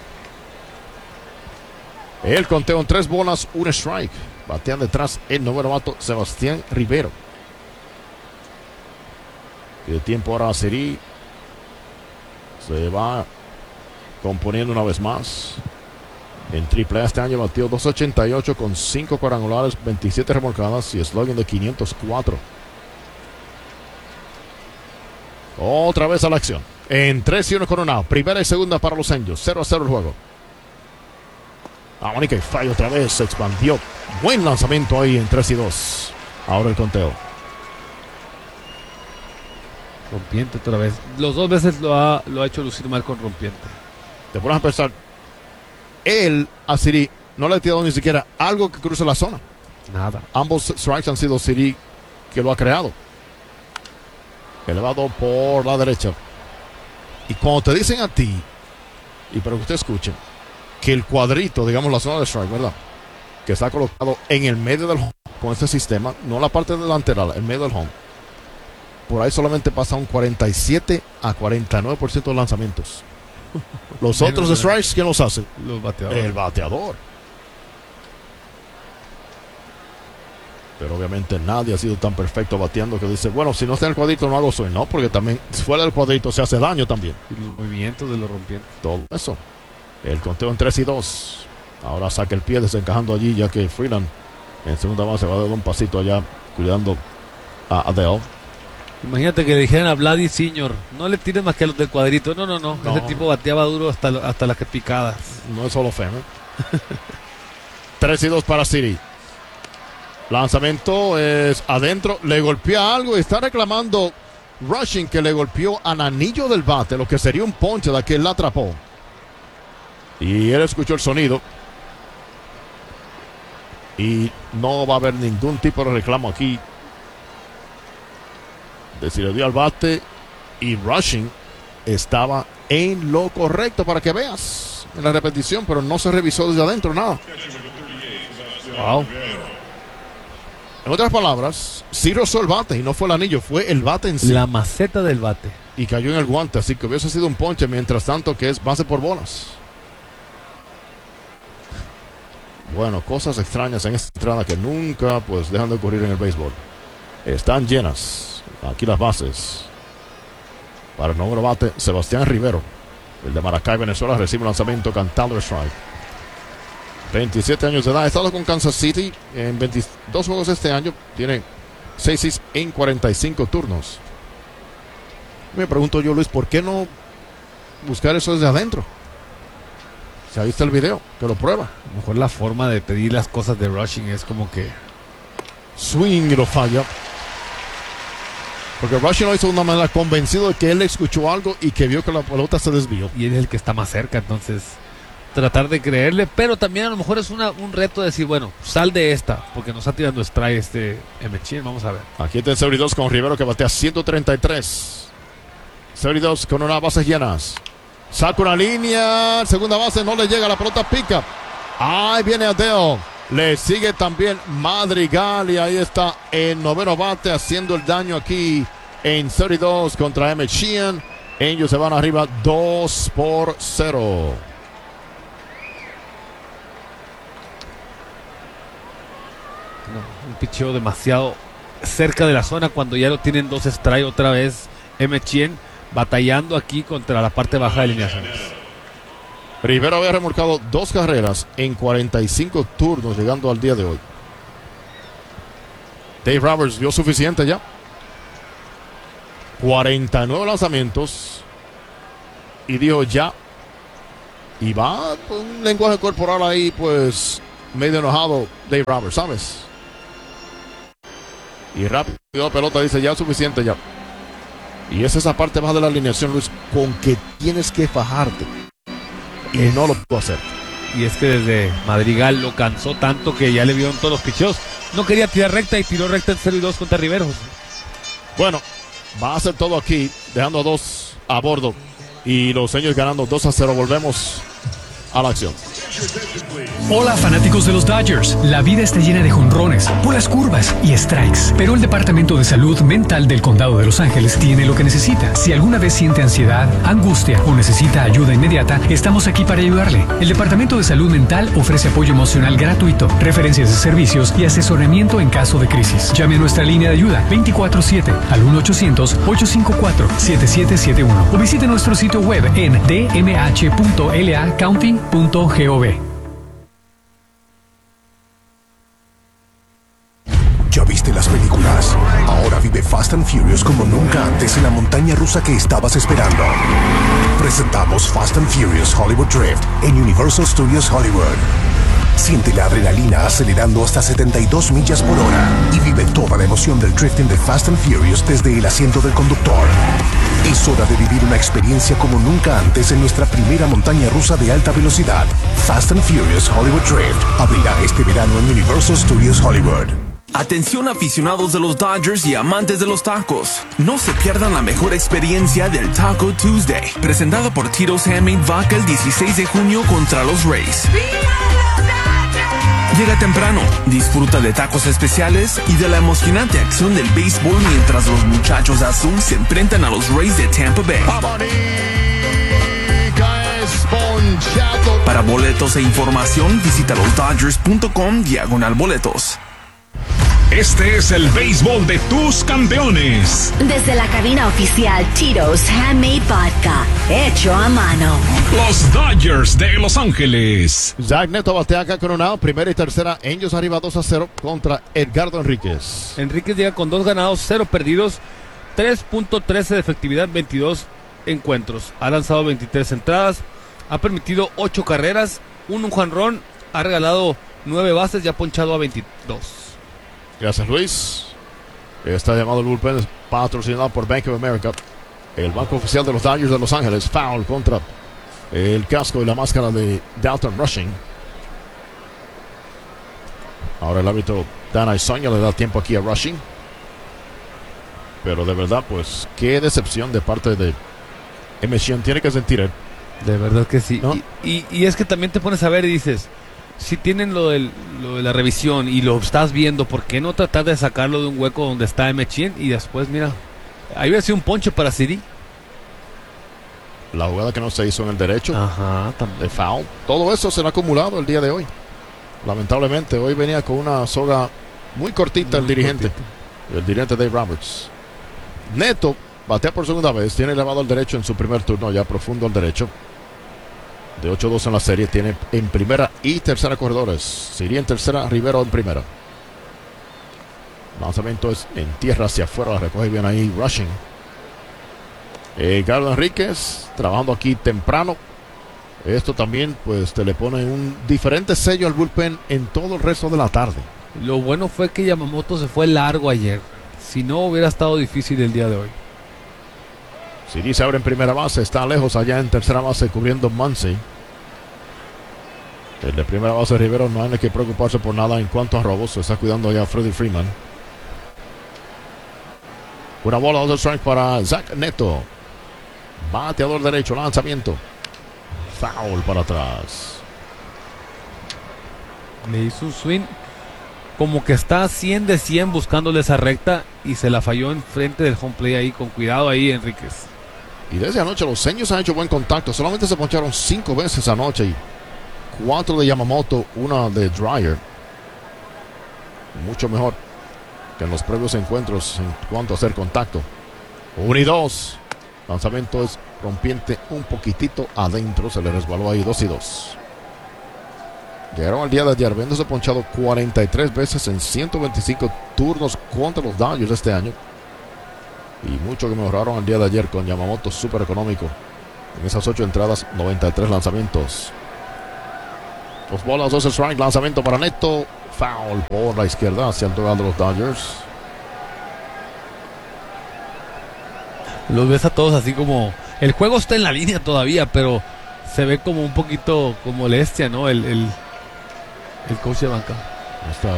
El conteo en 3 bolas, un strike. Batean detrás el nuevo novato Sebastián Rivero. Y de tiempo ahora a Siri. Se va componiendo una vez más. En AAA este año batió 2.88 con 5 cuadrangulares, 27 remolcadas y slogan de 504. Otra vez a la acción. En 3 y 1 con un out. Primera y segunda para los Angels. 0-0 el juego. Mónica y falla otra vez. Se expandió. Buen lanzamiento ahí en 3 y 2. Ahora el conteo. Rompiente otra vez. Los 2 veces lo ha hecho lucir mal con Rompiente. Te pones a pensar. Él a Siri no le ha tirado ni siquiera algo que cruce la zona. Nada. Ambos strikes han sido Siri que lo ha creado. Elevado por la derecha. Y cuando te dicen a ti, y para que usted escuche, que el cuadrito, digamos la zona de strike, ¿verdad?, que está colocado en el medio del home con este sistema, no la parte delantera, el medio del home, por ahí solamente pasa un 47 a 49% de lanzamientos. Los otros strikes, ¿quién los hace? Los bateadores. El bateador. Pero obviamente nadie ha sido tan perfecto bateando que dice, bueno, si no está en el cuadrito no hago swing. No, porque también fuera del cuadrito se hace daño también. Y los movimientos de los Rompientes. Todo eso. El conteo en 3 y 2. Ahora saca el pie desencajando allí, ya que Freeland en segunda base va a dar un pasito allá cuidando a Adele. Imagínate que le dijeran a Vladi Senior, no le tires más que a los del cuadrito. No. Ese tipo bateaba duro hasta las que picadas. No es solo fe, ¿no? 3 y 2 para Siri. Lanzamiento es adentro. Le golpea algo y está reclamando Rushing que le golpeó al anillo del bate, lo que sería un ponche de que él la atrapó. Y él escuchó el sonido. Y no va a haber ningún tipo de reclamo aquí. Se le dio al bate y Rushing estaba en lo correcto, para que veas en la repetición, pero no se revisó desde adentro nada. Wow. En otras palabras, sí rozó el bate y no fue el anillo, fue el bate en sí. La maceta del bate. Y cayó en el guante, así que hubiese sido un ponche, mientras tanto que es base por bolas. Bueno, cosas extrañas en esta entrada que nunca pues dejan de ocurrir en el béisbol. Están llenas aquí las bases. Para el nuevo bate, Sebastián Rivero, el de Maracay, Venezuela, recibe un lanzamiento cantado de strike. 27 años de edad, ha estado con Kansas City en 22 juegos este año, tiene 6 hits en 45 turnos. Me pregunto yo, Luis, ¿por qué no buscar eso desde adentro? Si ahí está el video, que lo prueba. A lo mejor la forma de pedir las cosas de Rushing es como que swing y lo falla. Porque Rushing lo hizo de una manera convencido de que él escuchó algo y que vio que la pelota se desvió. Y él es el que está más cerca, entonces tratar de creerle, pero también a lo mejor es un reto de decir, bueno, sal de esta, porque nos está tirando strike Emmett Sheehan, vamos a ver. Aquí está el 0-2 con Rivero, que batea 133. 0-2 con unas bases llenas. Saca una línea, segunda base, no le llega, la pelota pica. Ahí viene Adele. Le sigue también Madrigal y ahí está el noveno bate haciendo el daño aquí en 0-2 contra Emmett Sheehan. Ellos se van arriba 2-0. Un picheo demasiado cerca de la zona cuando ya lo tienen 2 strikes otra vez Emmett Sheehan. batallando aquí contra la parte baja de alineaciones. Rivero había remolcado 2 carreras en 45 turnos llegando al día de hoy. Dave Roberts vio suficiente ya. 49 lanzamientos y dijo ya. Y va con un lenguaje corporal ahí, pues medio enojado Dave Roberts, ¿sabes? Y rápido la pelota, dice ya suficiente ya. Y es esa parte baja de la alineación, Luis, con que tienes que fajarte. Y no lo pudo hacer. Y es que desde Madrigal lo cansó tanto que ya le vieron todos los picheos. No quería tirar recta y tiró recta en 0-2 contra Riveros. Bueno, va a hacer todo aquí, dejando a 2 a bordo. Y los Angels ganando 2-0. Volvemos a la acción. Hola fanáticos de los Dodgers, la vida está llena de jonrones, bolas curvas y strikes, pero el Departamento de Salud Mental del Condado de Los Ángeles tiene lo que necesita. Si alguna vez siente ansiedad, angustia o necesita ayuda inmediata, estamos aquí para ayudarle. El Departamento de Salud Mental ofrece apoyo emocional gratuito, referencias de servicios y asesoramiento en caso de crisis. Llame a nuestra línea de ayuda 24/7 al 1-800-854-7771 o visite nuestro sitio web en dmh.lacounty.gov. ¿Ya viste las películas? Ahora vive Fast and Furious como nunca antes en la montaña rusa que estabas esperando. Presentamos Fast and Furious Hollywood Drift en Universal Studios Hollywood. Siente la adrenalina acelerando hasta 72 millas por hora y vive toda la emoción del drifting de Fast and Furious desde el asiento del conductor. Es hora de vivir una experiencia como nunca antes en nuestra primera montaña rusa de alta velocidad. Fast and Furious Hollywood Drift abrirá este verano en Universal Studios Hollywood. Atención aficionados de los Dodgers y amantes de los tacos. No se pierdan la mejor experiencia del Taco Tuesday, presentado por Tito's Handmade Vodka el 16 de junio contra los Rays. Llega temprano, disfruta de tacos especiales y de la emocionante acción del béisbol mientras los muchachos azul se enfrentan a los Rays de Tampa Bay. Para boletos e información, visita losdodgers.com/boletos. Este es el béisbol de tus campeones. Desde la cabina oficial Tito's Handmade Vodka, hecho a mano. Los Dodgers de Los Ángeles. Zach Neto batea acá con un out, primera y tercera. Angels arriba 2-0 contra Edgardo Enríquez. Enríquez llega con 2 ganados, 0 perdidos, 3.13 de efectividad, 22 encuentros. Ha lanzado 23 entradas, ha permitido 8 carreras, un jonrón, ha regalado 9 bases y ha ponchado a 22. Gracias, Luis. Está llamado el bullpen, patrocinado por Bank of America. El banco oficial de los Dodgers de Los Ángeles. Foul contra el casco y la máscara de Dalton Rushing. Ahora el árbitro Dan Aizoña le da tiempo aquí a Rushing. Pero de verdad, pues, qué decepción de parte de Emission. Tiene que sentir él. De verdad que sí. ¿No? Y es que también te pones a ver y dices, si tienen lo de la revisión y lo estás viendo, ¿por qué no tratar de sacarlo de un hueco donde está Mechien? Y después, mira, ahí hubiera sido un ponche para Siri. La jugada que no se hizo en el derecho. Ajá, también. De foul. Todo eso se le ha acumulado el día de hoy. Lamentablemente, hoy venía con una soga muy cortita el dirigente. El dirigente Dave Roberts. Neto batea por segunda vez. Tiene elevado al derecho en su primer turno, ya profundo al derecho. De 8-2 en la serie, tiene en primera y tercera corredores. Siri en tercera, Rivero en primera. Lanzamiento es en tierra hacia afuera, la recoge bien ahí Rushing. Carlos Enríquez trabajando aquí temprano. Esto también pues te le pone un diferente sello al bullpen en todo el resto de la tarde. Lo bueno fue que Yamamoto se fue largo ayer. Si no, hubiera estado difícil el día de hoy. Siri se abre en primera base, está lejos allá en tercera base cubriendo Muncy. El de primera base Rivero no hay que preocuparse por nada en cuanto a robos, se está cuidando allá Freddie Freeman. Una bola, 2 strikes para Zach Neto. Bateador derecho, lanzamiento. Foul para atrás. Le hizo un swing como que está 100 de 100 buscándole esa recta y se la falló enfrente del home play ahí, con cuidado ahí Enríquez. Y desde anoche los Seños han hecho buen contacto. Solamente se poncharon 5 veces anoche y 4 de Yamamoto, 1 de Dreyer. Mucho mejor que en los previos encuentros en cuanto a hacer contacto. 1 y 2. Lanzamiento es rompiente un poquitito adentro. Se le resbaló ahí 2-2. Llegaron al día de ayer habiéndose ponchado 43 veces en 125 turnos contra los Dodgers este año. Y mucho que mejoraron al día de ayer con Yamamoto súper económico. En esas 8 entradas, 93 lanzamientos. 2 bolas, 2 strikes. Lanzamiento para Neto. Foul por la izquierda hacia el dugout de los Dodgers. Los ves a todos así como... El juego está en la línea todavía, pero se ve como un poquito con molestia, ¿no? El coach de banca. Está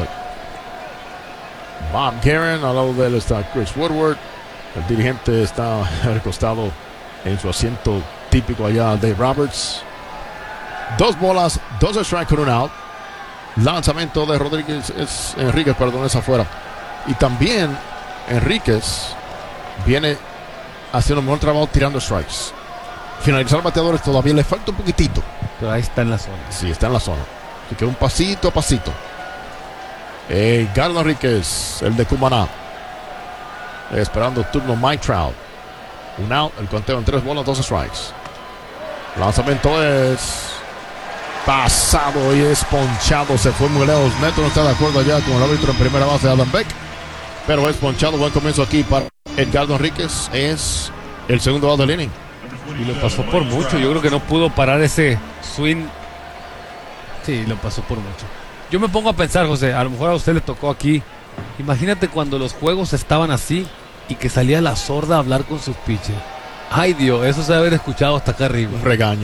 Bob Guerin, al lado de él está Chris Woodward. El dirigente está recostado en su asiento típico allá, Dave Roberts. 2 bolas, 2 strikes con un out. Lanzamiento de Enríquez, es afuera. Y también Enríquez viene haciendo un buen trabajo tirando strikes. Finalizar bateadores todavía le falta un poquitito. Pero ahí está en la zona. Sí, está en la zona. Así que un pasito a pasito. Gardner Enríquez, el de Cumaná. Esperando turno Mike Trout. Un out, el conteo en 3 bolas, 2 strikes. Lanzamiento es pasado y es ponchado. Se fue muy lejos. Neto no está de acuerdo allá con el árbitro en primera base, Adam Beck. Pero es ponchado. Buen comienzo aquí para Edgardo Enríquez. Es el segundo out del inning. Y lo pasó por mucho. Yo creo que no pudo parar ese swing. Sí, lo pasó por mucho. Yo me pongo a pensar, José, a lo mejor a usted le tocó aquí. Imagínate cuando los juegos estaban así y que salía la sorda a hablar con sus pitchers. Ay, Dios, eso se debe haber escuchado hasta acá arriba. Un regaño.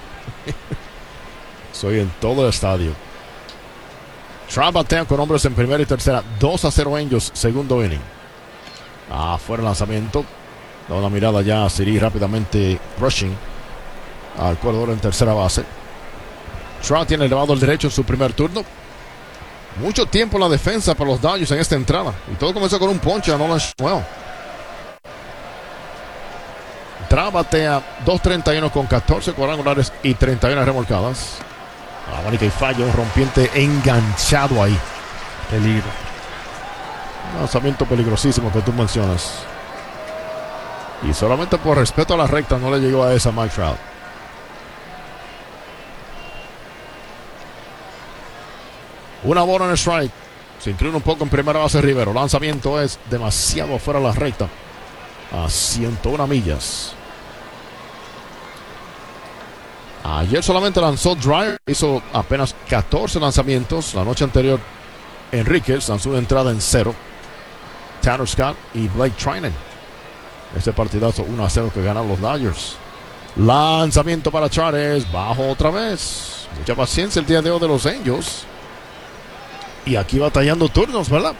Soy en todo el estadio. Trout batea con hombres en primera y tercera. 2-0 Angels, segundo inning. Afuera el lanzamiento. Da una mirada ya a Siri rápidamente. Rushing al corredor en tercera base. Trout tiene elevado el derecho en su primer turno. Mucho tiempo en la defensa para los Dodgers en esta entrada. Y todo comenzó con un ponche a Nolan Schwell. Trout batea 2.31 con 14 cuadrangulares y 31 remolcadas. Abanico y falla, un rompiente enganchado ahí. Peligro. Lanzamiento peligrosísimo que tú mencionas. Y solamente por respeto a la recta no le llegó a esa Mike Trout. Una bola en el strike. Se inclina un poco en primera base Rivero. Lanzamiento es demasiado fuera de la recta. A 101 millas. Ayer solamente lanzó Driver. Hizo apenas 14 lanzamientos. La noche anterior Enríquez lanzó una entrada en 0. Tanner Scott y Blake Trinan. Este partidazo 1-0 que ganan los Dodgers. Lanzamiento para Chávez. Bajo otra vez. Mucha paciencia el día de hoy de los Angels. Y aquí batallando turnos, ¿verdad?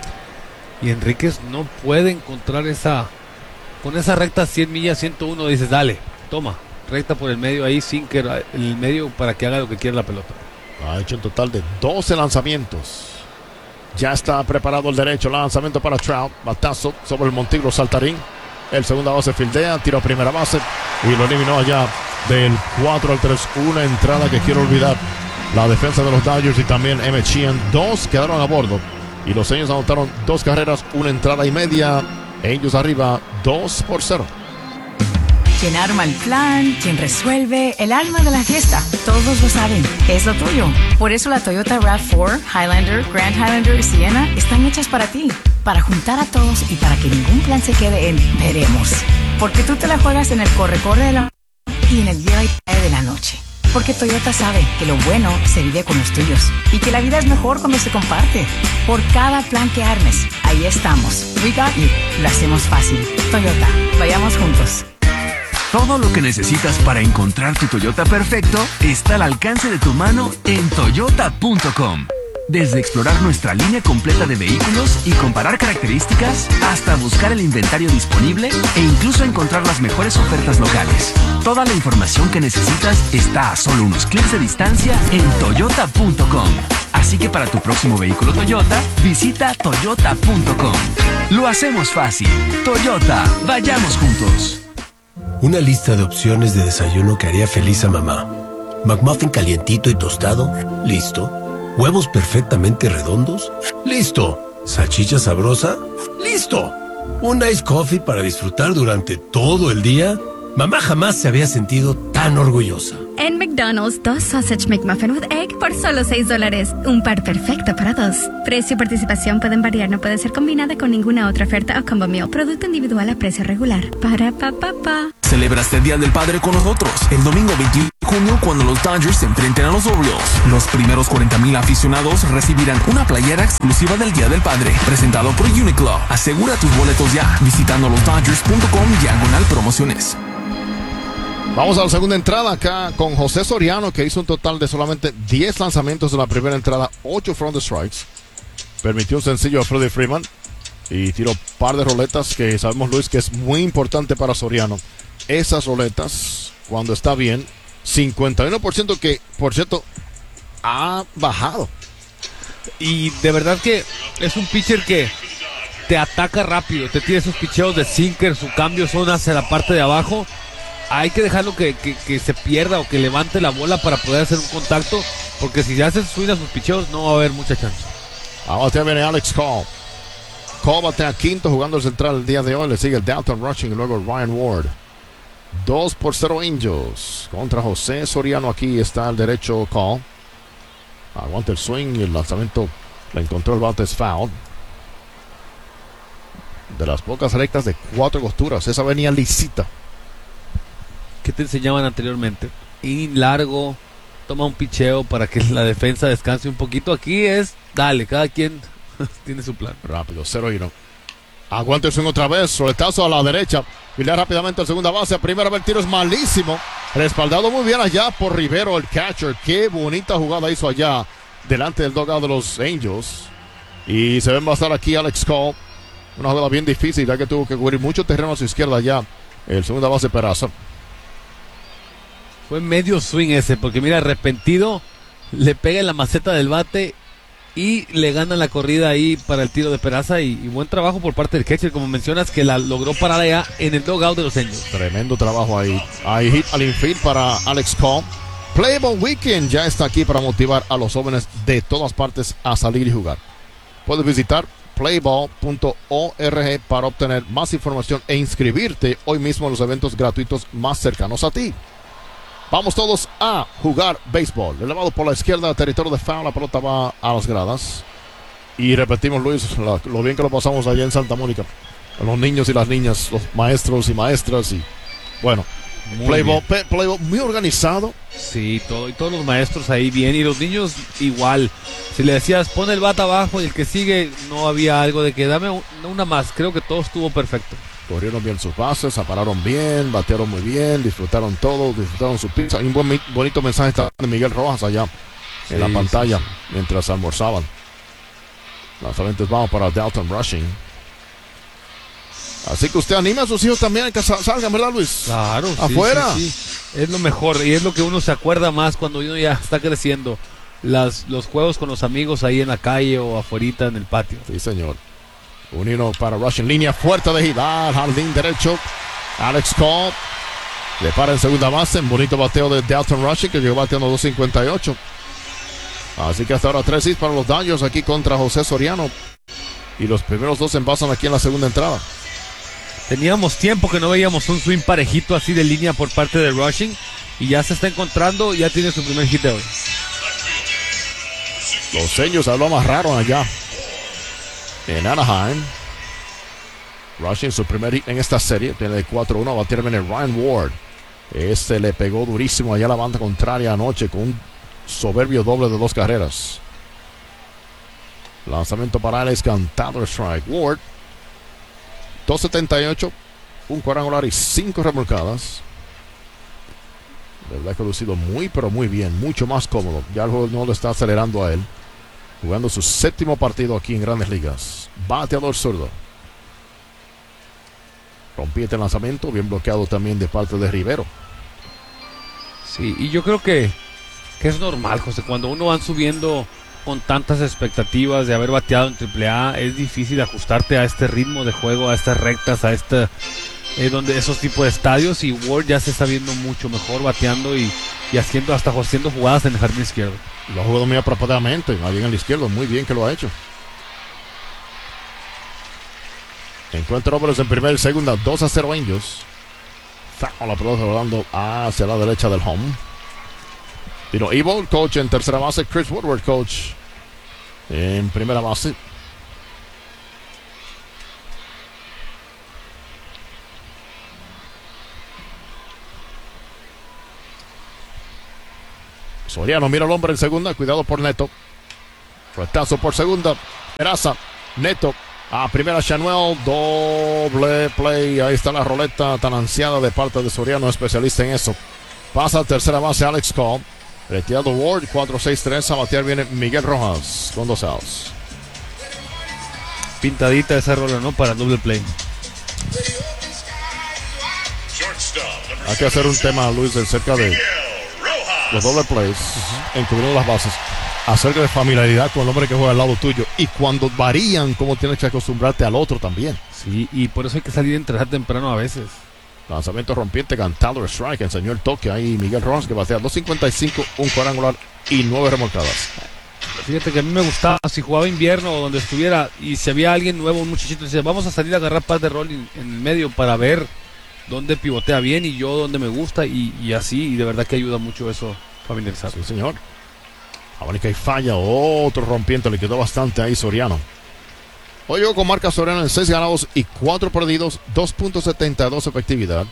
Y Enríquez no puede encontrar esa... Con esa recta 100 millas, 101, dices, dale, toma. Recta por el medio ahí, sinker el medio para que haga lo que quiera la pelota. Ha hecho un total de 12 lanzamientos. Ya está preparado el derecho. Lanzamiento para Trout. Batazo sobre el Montigro Saltarín. El segunda base fildea. Tiro a primera base. Y lo eliminó allá del 4 al 3. Una entrada que quiero olvidar. La defensa de los Dodgers y también M. Sheehan. 2 quedaron a bordo. Y los Angels anotaron 2 carreras. Una entrada y media. Angels arriba 2-0. Quien arma el plan, quien resuelve, el alma de la fiesta. Todos lo saben, es lo tuyo. Por eso la Toyota RAV4, Highlander, Grand Highlander y Sienna están hechas para ti. Para juntar a todos y para que ningún plan se quede en veremos. Porque tú te la juegas en el corre-corre de la y en el lleva y trae de la noche. Porque Toyota sabe que lo bueno se vive con los tuyos y que la vida es mejor cuando se comparte. Por cada plan que armes, ahí estamos. We got you. Lo hacemos fácil. Toyota, vayamos juntos. Todo lo que necesitas para encontrar tu Toyota perfecto está al alcance de tu mano en Toyota.com. Desde explorar nuestra línea completa de vehículos y comparar características, hasta buscar el inventario disponible e incluso encontrar las mejores ofertas locales. Toda la información que necesitas está a solo unos clics de distancia en Toyota.com. Así que para tu próximo vehículo Toyota, visita Toyota.com. Lo hacemos fácil. Toyota, vayamos juntos. Una lista de opciones de desayuno que haría feliz a mamá. McMuffin calientito y tostado, listo. Huevos perfectamente redondos, listo. Salchicha sabrosa, listo. ¿Un iced coffee para disfrutar durante todo el día? Mamá jamás se había sentido tan orgullosa. En McDonald's, 2 Sausage McMuffin with Egg por solo $6. Un par perfecto para dos. Precio y participación pueden variar, no puede ser combinada con ninguna otra oferta o combo meal. Producto individual a precio regular. Para pa. Celebra este Día del Padre con nosotros el domingo 21 de junio cuando los Dodgers se enfrenten a los Orioles. Los primeros 40,000 aficionados recibirán una playera exclusiva del Día del Padre, presentado por Uniqlo. Asegura tus boletos ya visitando losdodgers.com/promociones. Vamos a la segunda entrada acá con José Soriano, que hizo un total de solamente 10 lanzamientos en la primera entrada, 8 from the strikes. Permitió un sencillo a Freddie Freeman y tiró un par de roletas que sabemos, Luis, que es muy importante para Soriano. Esas roletas, cuando está bien, 51% que, por cierto, ha bajado. Y de verdad que es un pitcher que te ataca rápido, te tira esos picheos de sinker, su cambio son hacia la parte de abajo. Hay que dejarlo que se pierda o que levante la bola para poder hacer un contacto, porque si ya hace swing a sus picheos no va a haber mucha chance. Ahora viene Alex Cole. Cole batea quinto jugando el central el día de hoy. Le sigue el Dalton Rushing y luego Ryan Ward. 2-0 Angels contra José Soriano. Aquí está el derecho Cole. Aguanta el swing y el lanzamiento le encontró el bate, es foul. De las pocas rectas de 4 costuras, esa venía lisita. ¿Qué te enseñaban anteriormente? Ir largo, toma un picheo para que la defensa descanse un poquito. Aquí es, dale, cada quien tiene su plan. Rápido, 0-1. Aguanta el swing otra vez, soletazo a la derecha. Filea rápidamente a segunda base. Primera vez el tiro es malísimo. Respaldado muy bien allá por Rivero, el catcher. Qué bonita jugada hizo allá delante del dugout de los Angels. Y se ven bastar aquí Alex Cole. Una jugada bien difícil, ya que tuvo que cubrir mucho terreno a su izquierda allá. El segunda base Peraza. Fue medio swing ese, porque mira, arrepentido, le pega en la maceta del bate y le gana la corrida ahí para el tiro de Peraza. Y buen trabajo por parte del catcher, como mencionas, que la logró parar allá en el dugout de los Angels. Tremendo trabajo ahí. Hay hit al infield para Alex Cole. Playboy Weekend ya está aquí para motivar a los jóvenes de todas partes a salir y jugar. Puedes visitar playball.org para obtener más información e inscribirte hoy mismo en los eventos gratuitos más cercanos a ti. Vamos todos a jugar béisbol. Elevado por la izquierda, territorio de foul, la pelota va a las gradas. Y repetimos, Luis, lo bien que lo pasamos allá en Santa Mónica. Los niños y las niñas, los maestros y maestras. Y bueno, Playboy muy organizado. Sí, y todos los maestros ahí bien. Y los niños igual. Si le decías, pon el bat abajo y el que sigue, no había algo de que dame una más. Creo que todo estuvo perfecto. Corrieron bien sus bases, apararon bien, batearon muy bien, disfrutaron todo, disfrutaron su pizza. Y un bonito mensaje está de Miguel Rojas allá en la pantalla mientras almorzaban. Lanzamientos vamos para Dalton Rushing. Así que usted anima a sus hijos también a que salgan, ¿verdad, Luis? Claro, afuera. Sí. Es lo mejor y es lo que uno se acuerda más cuando uno ya está creciendo. Los juegos con los amigos ahí en la calle o afuera en el patio. Sí, señor. Un hino para Rushing, línea fuerte de girar, jardín derecho. Alex Cole le para en segunda base. Un bonito bateo de Dalton Rushing, que llegó bateando 2.58. Así que hasta ahora 3 hits para los Dodgers aquí contra José Soriano. Y los primeros 2 envasan aquí en la segunda entrada. Teníamos tiempo que no veíamos un swing parejito así de línea por parte de Rushing. Y ya se está encontrando, ya tiene su primer hit de hoy. Los sellos lo amarraron allá en Anaheim. Rushing su primer hit en esta serie. Tiene de 4-1. Va a tirar el Ryan Ward. Le pegó durísimo allá a la banda contraria anoche con un soberbio doble de 2 carreras. Lanzamiento para él es cantado strike. Ward 2.78, un cuadrangular y 5 remolcadas. De verdad que ha lucido muy pero muy bien, mucho más cómodo. Ya el juego no lo está acelerando a él. Jugando su 7º partido aquí en Grandes Ligas. Bateador zurdo. Rompiente el lanzamiento, bien bloqueado también de parte de Rivero. Sí, y yo creo que es normal, José, cuando uno va subiendo con tantas expectativas de haber bateado en AAA, es difícil ajustarte a este ritmo de juego, a estas rectas, a donde esos tipos de estadios. Y Ward ya se está viendo mucho mejor bateando y haciendo jugadas en el jardín izquierdo. Lo ha jugado muy apropiadamente, allí en el izquierdo, muy bien que lo ha hecho. Encuentra hombres en primera y segunda. 2-0 Angels. Con la pelota rodando hacia la derecha del home. Tino Evil, coach en tercera base. Chris Woodward, coach en primera base. Soriano mira al hombre en segunda. Cuidado por Neto. Retazo por segunda. Peraza. Neto. A primera Chanuel. Doble play. Ahí está la roleta tan ansiada de parte de Soriano, especialista en eso. Pasa a tercera base Alex Cobb. Retirado Ward. 4-6-3. A batear viene Miguel Rojas con 2 outs. Pintadita esa rola, ¿no? Para doble play. Hay que hacer un tema, Luis, acerca de los doble plays, encubriendo las bases, acerca de familiaridad con el hombre que juega al lado tuyo, y cuando varían, cómo tienes que acostumbrarte al otro también. Sí, y por eso hay que salir a entrenar temprano a veces. Lanzamiento rompiente, cantado strike, enseñó el toque ahí Miguel Rojas, que batea 2.55, un cuadrangular y 9 remolcadas. Fíjate que a mí me gustaba, si jugaba invierno o donde estuviera, y si había alguien nuevo, un muchachito, decía, vamos a salir a agarrar par de rol en el medio para ver dónde pivotea bien y yo dónde me gusta, y así, y de verdad que ayuda mucho eso, familiarizar. Sí, señor. Abanica y falla, otro rompiente, le quedó bastante ahí Soriano. Hoy llegó con marca Soriano en 6 ganados y 4 perdidos, 2.72 efectividad.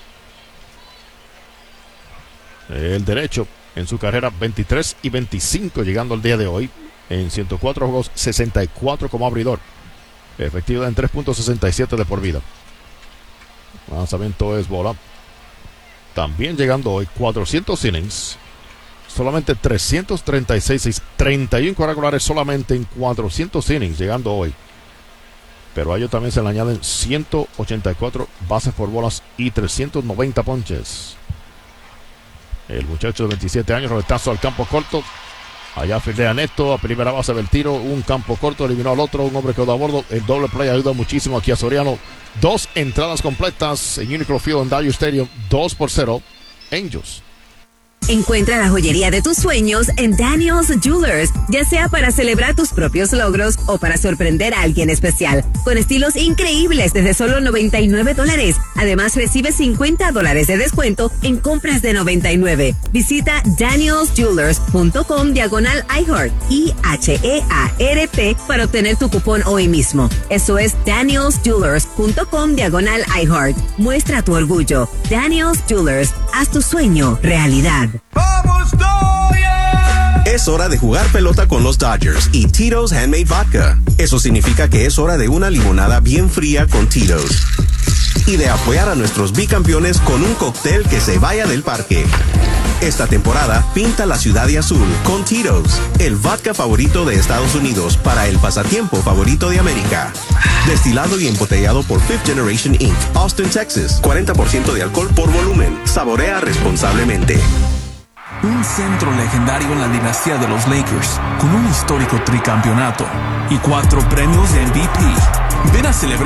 El derecho en su carrera 23 y 25 llegando al día de hoy. En 104 juegos, 64 como abridor. Efectividad en 3.67 de por vida. Lanzamiento es bola. También llegando hoy 400 innings. Solamente 336, 31 cuadrangulares solamente en 400 innings llegando hoy. Pero a ello también se le añaden 184 bases por bolas y 390 ponches. El muchacho de 27 años, roletazo al campo corto. Allá fildea Neto, a primera base del tiro, un campo corto, eliminó al otro, un hombre quedó a bordo. El doble play ayuda muchísimo aquí a Soriano. 2 entradas completas en Unicron Field en Dodger Stadium, 2-0 Angels. Encuentra la joyería de tus sueños en Daniel's Jewelers, ya sea para celebrar tus propios logros o para sorprender a alguien especial, con estilos increíbles desde solo $99. Además, recibe $50 de descuento en compras de $99. Visita danielsjewelers.com/iHeart, IHEART, para obtener tu cupón hoy mismo. Eso es danielsjewelers.com/iHeart. Muestra tu orgullo. Daniel's Jewelers, haz tu sueño realidad. ¡Vamos, Dodgers! Es hora de jugar pelota con los Dodgers y Tito's Handmade Vodka. Eso significa que es hora de una limonada bien fría con Tito's. Y de apoyar a nuestros bicampeones con un cóctel que se vaya del parque. Esta temporada, pinta la ciudad de azul con Tito's, el vodka favorito de Estados Unidos para el pasatiempo favorito de América. Destilado y embotellado por Fifth Generation Inc., Austin, Texas. 40% de alcohol por volumen. Saborea responsablemente. Un centro legendario en la dinastía de los Lakers, con un histórico tricampeonato y 4 premios de MVP. Ven a celebrar